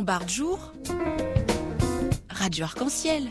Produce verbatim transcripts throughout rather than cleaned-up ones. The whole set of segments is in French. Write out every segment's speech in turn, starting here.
Bombarde jour, Radio Arc-en-Ciel.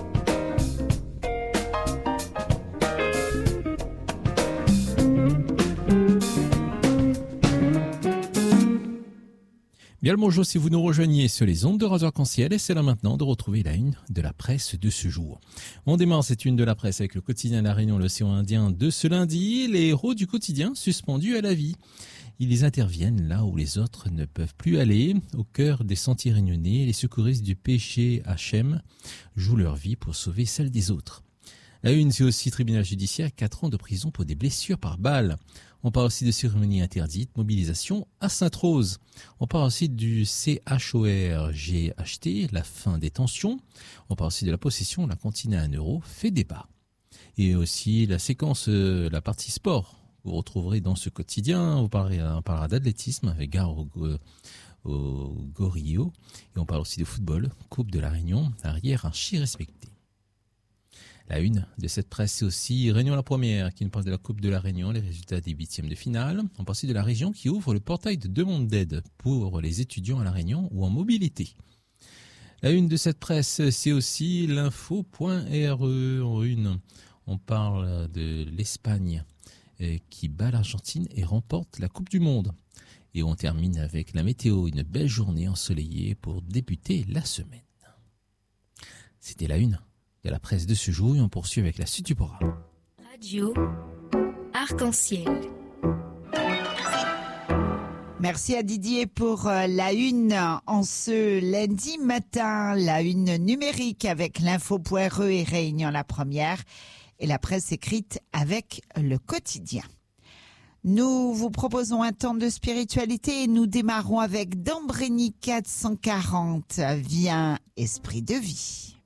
Bien le bonjour si vous nous rejoignez sur les ondes de Radio Arc-en-Ciel et c'est là maintenant de retrouver la une de la presse de ce jour. On démarre cette une de la presse avec le quotidien La Réunion, l'océan Indien de ce lundi. Les héros du quotidien suspendus à la vie. Ils interviennent là où les autres ne peuvent plus aller. Au cœur des sentiers réunionnais, les secouristes du P G H M jouent leur vie pour sauver celle des autres. La une, c'est aussi tribunal judiciaire, quatre ans de prison pour des blessures par balle. On parle aussi de cérémonie interdite, mobilisation à Sainte-Rose. On parle aussi du C H O R G H T, la fin des tensions. On parle aussi de la possession, la cantine à un euro fait débat. Et aussi la séquence, euh, la partie sport. Vous retrouverez dans ce quotidien, on parlera, on parlera d'athlétisme avec gare au, au Gorillo. Et on parle aussi de football, Coupe de la Réunion, arrière archi respecté. La une de cette presse, c'est aussi Réunion la première, qui nous parle de la Coupe de la Réunion, les résultats des huitièmes de finale. On parle aussi de la région qui ouvre le portail de demande d'aide pour les étudiants à la Réunion ou en mobilité. La une de cette presse, c'est aussi l'info point R E. En une, on parle de l'Espagne qui bat l'Argentine et remporte la Coupe du Monde. Et on termine avec la météo, une belle journée ensoleillée pour débuter la semaine. C'était la une de la presse de ce jour et on poursuit avec la suite du programme. Radio Arc-en-Ciel. Merci à Didier pour la une en ce lundi matin, la une numérique avec l'info.re et Réunion la première et la presse écrite avec le quotidien. Nous vous proposons un temps de spiritualité et nous démarrons avec Dambrény quatre cent quarante, Viens, esprit de vie.